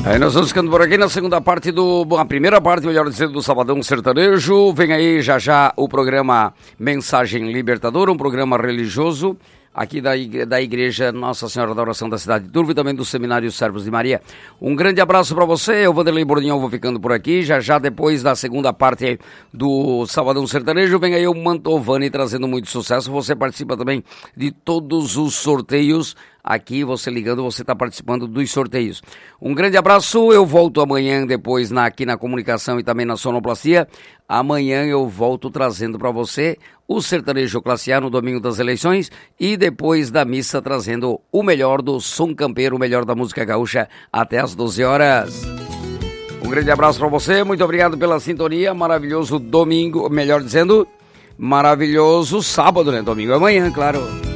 Aí nós vamos ficando por aqui na segunda parte a primeira parte, melhor dizendo, do Sabadão Sertanejo. Vem aí já o programa Mensagem Libertadora, um programa religioso aqui da Igreja Nossa Senhora da Oração da Cidade de Turvo e também do Seminário Servos de Maria. Um grande abraço para você, eu, Vanderlei Bordignon, vou ficando por aqui. Já depois da segunda parte do Sabadão Sertanejo, vem aí o Mantovani trazendo muito sucesso. Você participa também de todos os sorteios. Aqui, você ligando, você está participando dos sorteios. Um grande abraço, eu volto amanhã depois aqui na comunicação e também na sonoplastia. Amanhã eu volto trazendo para você o Sertanejo Classe A no domingo das eleições e depois da missa trazendo o melhor do som campeiro, o melhor da música gaúcha até às 12 horas. Um grande abraço para você, muito obrigado pela sintonia, maravilhoso domingo, melhor dizendo, maravilhoso sábado, né? Domingo é amanhã, claro.